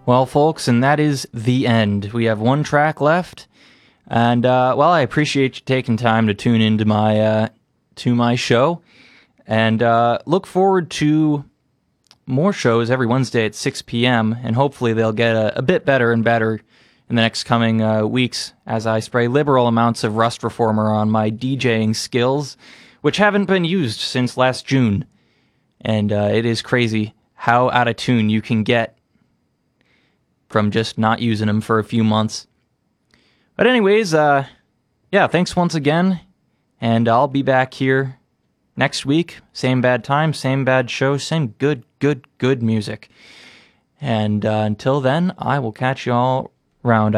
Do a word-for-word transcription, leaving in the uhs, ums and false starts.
Well, folks, and that is the end. We have one track left, and uh, well, I appreciate you taking time to tune into my uh, to my show, and uh, look forward to more shows every Wednesday at six p.m., and hopefully they'll get a, a bit better and better in the next coming uh, weeks as I spray liberal amounts of Rust Reformer on my DJing skills, which haven't been used since last June. And uh, it is crazy how out of tune you can get from just not using them for a few months. But anyways, uh, yeah, thanks once again, and I'll be back here next week. Same bad time, same bad show, same good, good, good music. And uh, until then, I will catch you all round.